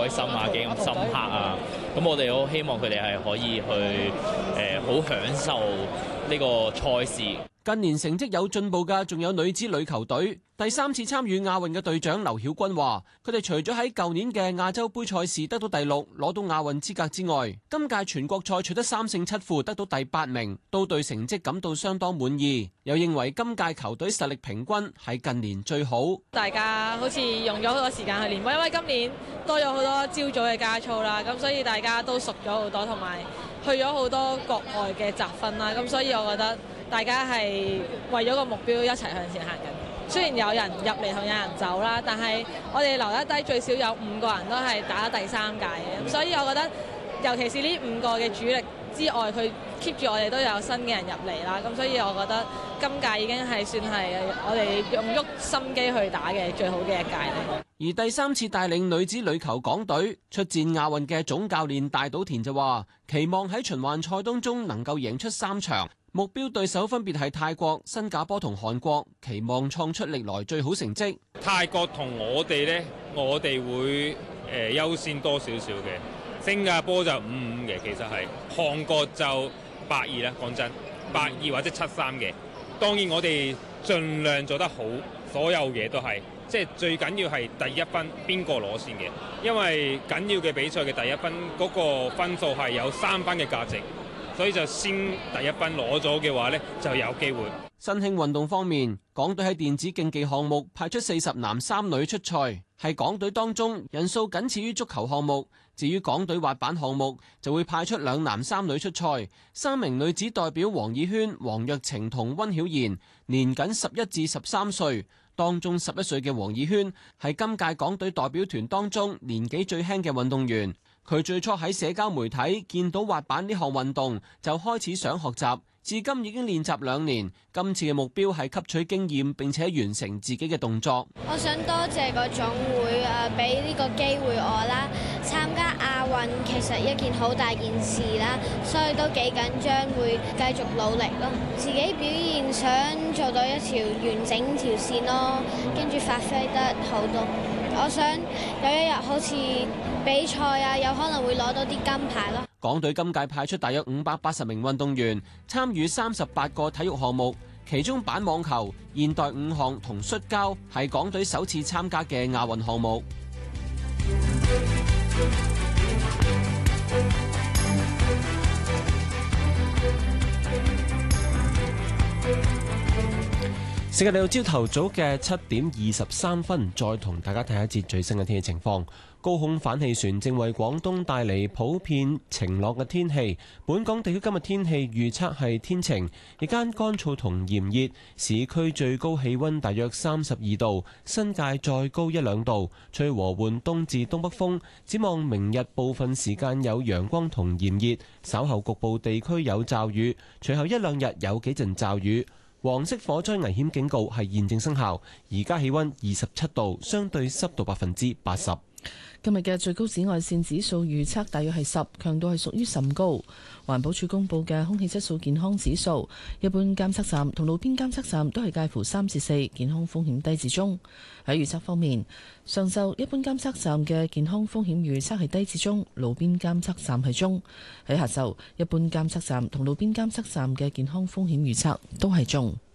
開心啊，幾咁深刻啊。咁我哋好希望佢哋係可以去好享受呢個賽事。 近年成績有進步嘅，仲有女子壘球隊。第3次參與亞運嘅隊長劉曉君話，佢哋除咗喺舊年嘅亞洲盃賽事得到第6，攞到亞運資格之外，今屆全國賽取得3勝7負，得到第8名，都對成績感到相當滿意。又認為今屆球隊實力平均，係近年最好。 大家好似用咗好多時間去練波，因為今年多咗好多朝早嘅加操啦，咁所以大家都熟咗好多，同埋去咗好多國外嘅集訓啦，咁所以我覺得大家係為咗個目標一齊向前行緊。雖然有人入嚟同有人走啦，但係我哋留得低最少有5個人都係打第3屆嘅，咁所以我覺得尤其是呢5個嘅主力之外，佢 keep 住我哋都有新嘅人入嚟啦，咁所以我覺得今屆已經係算係我哋用足心機去打嘅最好嘅一屆咧。 而第3次帶領女子壘球港隊出戰亞運嘅總教練大島田就話，期望喺循環賽當中能夠贏出3場。目標對手分別係泰國、新加坡同韓國，期望創出歷來最好成績。 泰國同我哋呢，我哋會優先多少少嘅。新加坡就5-5嘅，其實係韓國就8-2啦。講真，8-2或者7-3嘅。當然我哋盡量做得好，所有嘢都係即係最緊要係第一分邊個攞先嘅，因為緊要嘅比賽嘅第一分嗰個分數係有3分嘅價值。所以就先第一分攞咗嘅話呢，就有機會。 新興運動方面，港隊喺電子競技項目派出40男3女出賽，係港隊當中人數僅次於足球項目。至於港隊滑板項目，就會派出2男3女出賽。3名女子代表黃以軒、黃若晴同溫曉賢，年僅11至13歲。當中11歲嘅黃以軒係今屆港隊代表團當中年紀最輕嘅運動員。佢最初喺社交媒體見到滑板呢項運動，就開始想學習，至今已經練習2年。今次嘅目標係吸取經驗，並且完成自己嘅動作。 我想多謝個總會俾呢個機會我啦，參加亞運其實一件好大件事啦，所以都幾緊張，會繼續努力咯。自己表現想做到一條完整條線咯，跟住發揮得好多。我想有一日好似比賽啊，有可能會攞到啲金牌咯。 港隊今屆派出大約580名運動員參與38個體育項目，其中板網球、現代5項同摔跤係港隊首次參加嘅亞運項目。時間嚟到朝頭早嘅7點23分，再同大家睇一節最新嘅天氣情況。高空反氣旋正為廣東帶嚟普遍晴朗嘅天氣。本港地區今日天氣預測係天晴，日間乾燥同炎熱，市區最高氣溫大約32度，新界再高1-2度，吹和緩東至東北風。展望明日部分時間有陽光同炎熱，稍後局部地區有驟雨，隨後1-2日有幾陣驟雨。黃色火災危險警告係現正生效，而家氣溫27度，相對濕度80%。 今日嘅最高紫外線指數預測大約係10，強度係屬於甚高。環保署公布嘅空氣質素健康指數，一般監測站同路邊監測站都係介乎3至4，健康風險低至中。喺預測方面，上晝一般監測站嘅健康風險預測係低至中，路邊監測站係中。喺下晝，一般監測站同路邊監測站嘅健康風險預測都係中。